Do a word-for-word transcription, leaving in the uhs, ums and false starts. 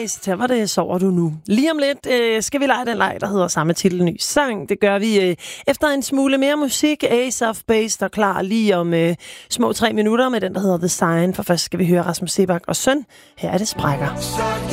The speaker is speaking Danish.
Ace, til hvor det sover du nu. Lige om lidt øh, skal vi lege den leg, der hedder samme titel, ny sang. Det gør vi øh, efter en smule mere musik. Ace of Base står klar lige om øh, små tre minutter med den, der hedder The Sign. For først skal vi høre Rasmus Seebach og Søn. Her er det Sprækker.